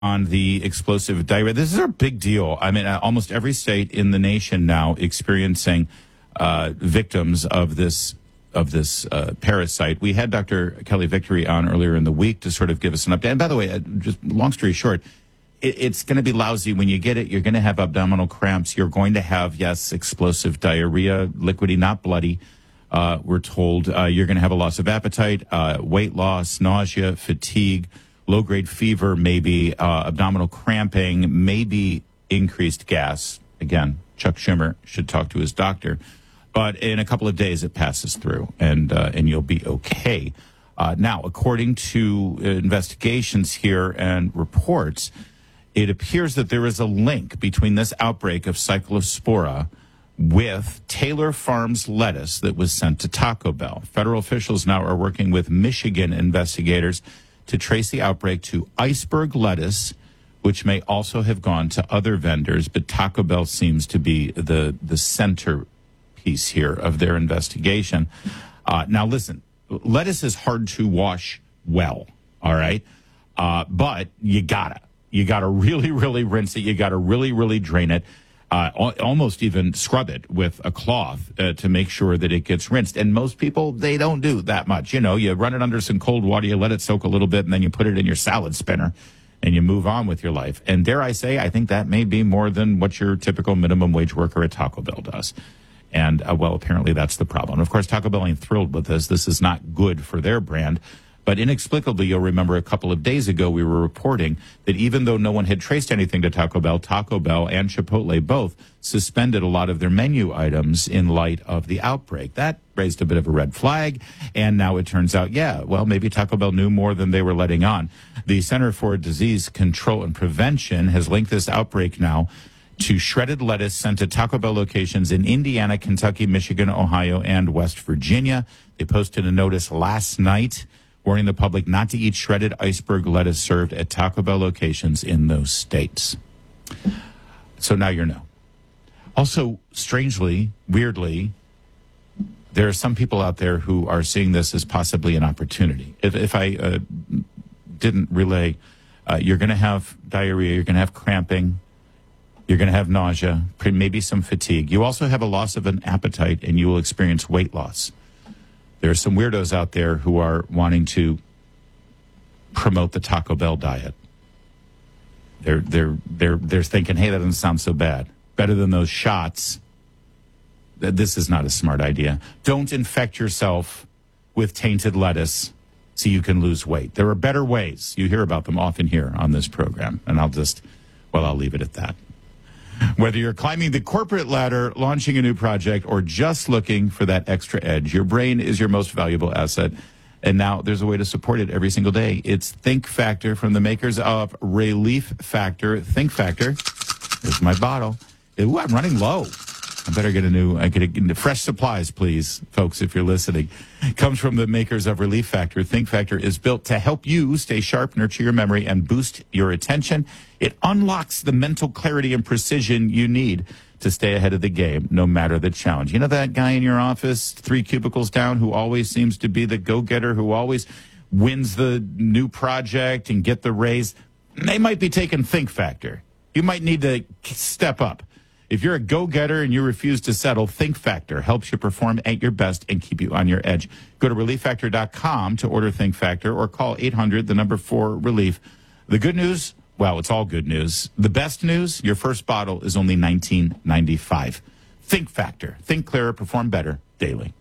on the explosive diarrhea. This is a big deal. I mean, almost every state in the nation now experiencing victims of this parasite. We had Dr. Kelly Victory on earlier in the week to sort of give us an update. And by the way, just long story short, it's going to be lousy when you get it. You're going to have abdominal cramps. You're going to have, yes, explosive diarrhea, liquidy, not bloody. We're told you're going to have a loss of appetite, weight loss, nausea, fatigue, low-grade fever, maybe abdominal cramping, maybe increased gas. Again, Chuck Schumer should talk to his doctor. But in a couple of days, it passes through, and you'll be okay. Now, according to investigations here and reports, it appears that there is a link between this outbreak of Cyclospora with Taylor Farms lettuce that was sent to Taco Bell. Federal officials now are working with Michigan investigators to trace the outbreak to iceberg lettuce, which may also have gone to other vendors, but Taco Bell seems to be the centerpiece here of their investigation. Now, listen, lettuce is hard to wash well, all right? But you gotta really, really rinse it. You gotta really, really drain it. Almost even scrub it with a cloth to make sure that it gets rinsed. And most people, they don't do that much. You know, you run it under some cold water, you let it soak a little bit, and then you put it in your salad spinner and you move on with your life. And dare I say, I think that may be more than what your typical minimum wage worker at Taco Bell does. And, well, apparently that's the problem. Of course, Taco Bell ain't thrilled with this. This is not good for their brand. But inexplicably, you'll remember a couple of days ago, we were reporting that even though no one had traced anything to Taco Bell and Chipotle both suspended a lot of their menu items in light of the outbreak. That raised a bit of a red flag. And now it turns out, yeah, well, maybe Taco Bell knew more than they were letting on. The Center for Disease Control and Prevention has linked this outbreak now to shredded lettuce sent to Taco Bell locations in Indiana, Kentucky, Michigan, Ohio, and West Virginia. They posted a notice last night warning the public not to eat shredded iceberg lettuce served at Taco Bell locations in those states. So now you know. Also, strangely, weirdly, there are some people out there who are seeing this as possibly an opportunity. If I didn't relay, you're going to have diarrhea, you're going to have cramping, you're going to have nausea, maybe some fatigue. You also have a loss of an appetite, and you will experience weight loss. There are some weirdos out there who are wanting to promote the Taco Bell diet. They're thinking, hey, that doesn't sound so bad. Better than those shots. This is not a smart idea. Don't infect yourself with tainted lettuce so you can lose weight. There are better ways. You hear about them often here on this program. And I'll leave it at that. Whether you're climbing the corporate ladder, launching a new project, or just looking for that extra edge, your brain is your most valuable asset. And now there's a way to support it every single day. It's Think Factor from the makers of Relief Factor. Think Factor. There's my bottle. Ooh, I'm running low. I better get fresh supplies, please, folks, if you're listening. It comes from the makers of Relief Factor. Think Factor is built to help you stay sharp, nurture your memory, and boost your attention. It unlocks the mental clarity and precision you need to stay ahead of the game, no matter the challenge. You know that guy in your office, 3 cubicles down, who always seems to be the go-getter, who always wins the new project and get the raise? They might be taking Think Factor. You might need to step up. If you're a go-getter and you refuse to settle, Think Factor helps you perform at your best and keep you on your edge. Go to ReliefFactor.com to order Think Factor or call 800-4-RELIEF. The good news, well, it's all good news. The best news, your first bottle is only $19.95. Think Factor. Think clearer, perform better daily.